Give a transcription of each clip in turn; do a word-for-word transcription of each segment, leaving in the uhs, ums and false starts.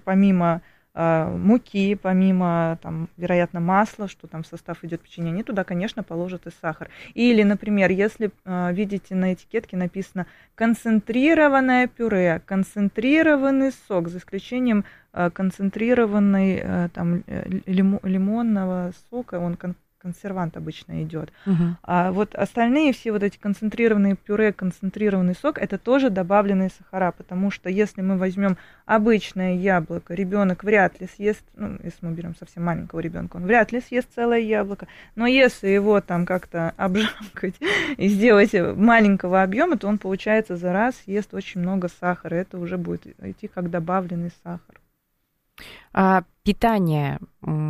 помимо э, муки, помимо, там, вероятно, масла, что там в состав идет печенье, они туда, конечно, положат и сахар. Или, например, если э, видите на этикетке написано концентрированное пюре, концентрированный сок, за исключением э, концентрированный э, там, лимо, лимонного сока, он кон- консервант обычно идет. Uh-huh. А вот остальные все вот эти концентрированные пюре, концентрированный сок, это тоже добавленные сахара, потому что если мы возьмем обычное яблоко, ребенок вряд ли съест, ну, если мы берем совсем маленького ребенка, он вряд ли съест целое яблоко, но если его там как-то обжамкать и сделать маленького объема, то он, получается, за раз съест очень много сахара, это уже будет идти как добавленный сахар. А питание,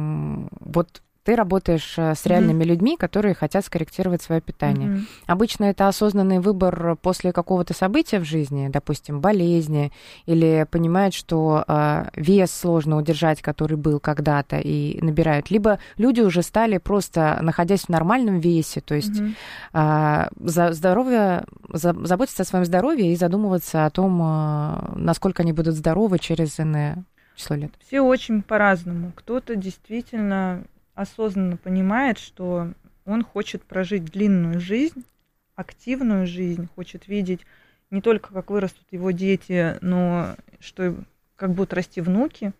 вот ты работаешь с реальными mm-hmm. людьми, которые хотят скорректировать свое питание. Mm-hmm. Обычно это осознанный выбор после какого-то события в жизни, допустим, болезни, или понимают, что э, вес сложно удержать, который был когда-то, и набирают. Либо люди уже стали просто, находясь в нормальном весе, то есть mm-hmm. э, за здоровье, за, заботиться о своем здоровье и задумываться о том, э, насколько они будут здоровы через иное число лет. Все очень по-разному. Кто-то действительно осознанно понимает, что он хочет прожить длинную жизнь, активную жизнь, хочет видеть не только, как вырастут его дети, но что как будут расти внуки,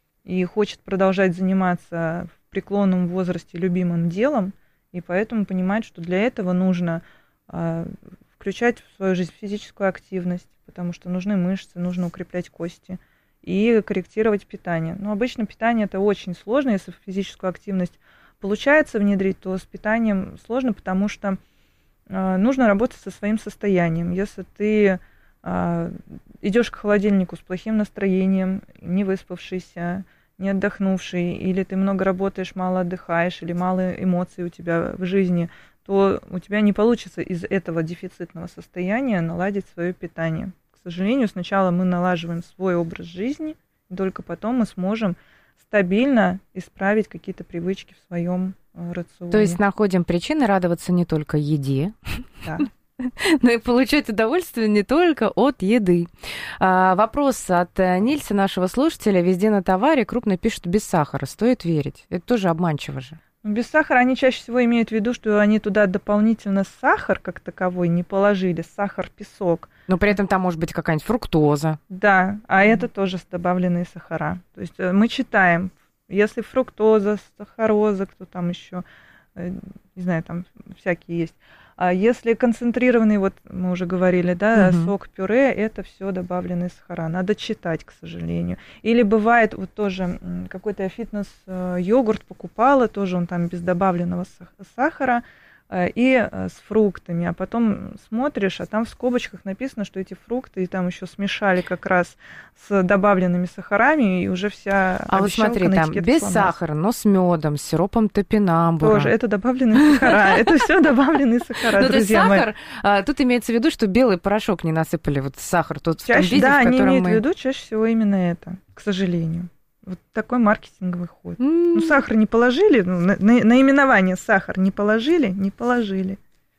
и хочет продолжать заниматься в преклонном возрасте любимым делом, и поэтому понимает, что для этого нужно э, включать в свою жизнь физическую активность, потому что нужны мышцы, нужно укреплять кости, и корректировать питание. Но обычно питание это очень сложно, если физическую активность получается внедрить, то с питанием сложно, потому что э, нужно работать со своим состоянием. Если ты э, идешь к холодильнику с плохим настроением, не выспавшийся, не отдохнувший, или ты много работаешь, мало отдыхаешь, или мало эмоций у тебя в жизни, то у тебя не получится из этого дефицитного состояния наладить свое питание. К сожалению, сначала мы налаживаем свой образ жизни, и только потом мы сможем стабильно исправить какие-то привычки в своем рационе. То есть находим причины радоваться не только еде, да. но и получать удовольствие не только от еды. А, вопрос от Нильса, нашего слушателя. Везде на товаре крупно пишут без сахара. Стоит верить? Это тоже обманчиво же. Без сахара они чаще всего имеют в виду, что они туда дополнительно сахар как таковой не положили, сахар-песок. Но при этом там может быть какая-нибудь фруктоза. Да, а это тоже добавленные сахара. То есть мы читаем, если фруктоза, сахароза, кто там еще, не знаю, там всякие есть. А если концентрированный, вот мы уже говорили, да, угу. сок, пюре, это все добавленные сахара. Надо читать, к сожалению. Или бывает, вот тоже какой-то фитнес-йогурт покупала, тоже он там без добавленного сахара и с фруктами. А потом смотришь, а там в скобочках написано, что эти фрукты и там еще смешали как раз с добавленными сахарами, и уже вся А вот смотри, там без сломалась. Сахара, но с медом, с сиропом топинамбура. Тоже, это добавленные сахара. Это все добавленные сахара, друзья мои. Сахар, тут имеется в виду, что белый порошок не насыпали, вот сахар тут в том виде, в котором мы... Да, они имеют в виду чаще всего именно это, к сожалению. Вот такой маркетинговый ход. Mm. Ну, сахар не положили, ну, на, на, наименование сахар не положили, не положили.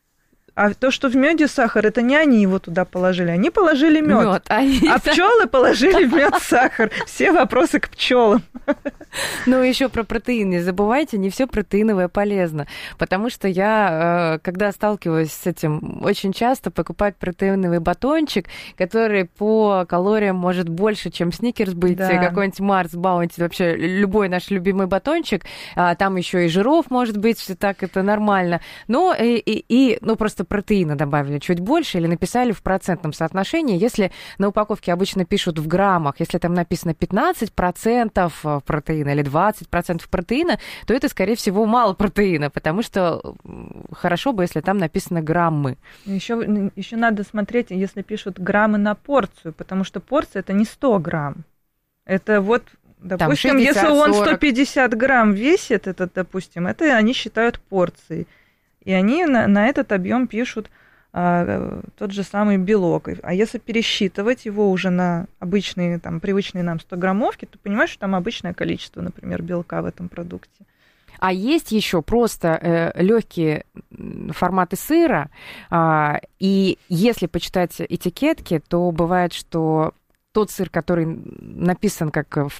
А то, что в меде сахар, это не они его туда положили, они положили мед. Мёд, они... А пчелы положили в мед сахар. Все вопросы к пчелам. Ну, еще про протеин не забывайте, не все протеиновое полезно. Потому что я, когда сталкиваюсь с этим, очень часто покупать протеиновый батончик, который по калориям может больше, чем Сникерс быть, да. какой-нибудь Марс, Баунти, вообще любой наш любимый батончик. Там еще и жиров может быть, так это нормально. Но и, и, и ну, просто протеина добавили чуть больше или написали в процентном соотношении. Если на упаковке обычно пишут в граммах, если там написано пятнадцать процентов протеина или двадцать процентов протеина, то это, скорее всего, мало протеина, потому что хорошо бы, если там написано граммы. Еще, еще надо смотреть, если пишут граммы на порцию, потому что порция это не сто грамм. Это вот, допустим, шестьдесят, если он сто пятьдесят грамм весит, это, допустим, это они считают порцией. И они на, на этот объем пишут а, тот же самый белок. А если пересчитывать его уже на обычные, там, привычные нам сто граммовки, то понимаешь, что там обычное количество, например, белка в этом продукте. А есть еще просто э, легкие форматы сыра. Э, и если почитать этикетки, то бывает, что тот сыр, который написан как в